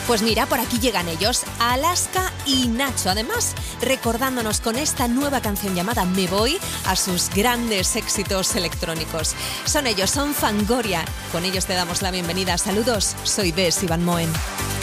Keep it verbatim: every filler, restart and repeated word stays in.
Pues mira, por aquí llegan ellos, Alaska y Nacho. Además, recordándonos con esta nueva canción llamada Me Voy a sus grandes éxitos electrónicos. Son ellos, son Fangoria. Con ellos te damos la bienvenida. Saludos, soy Bess Van Moen.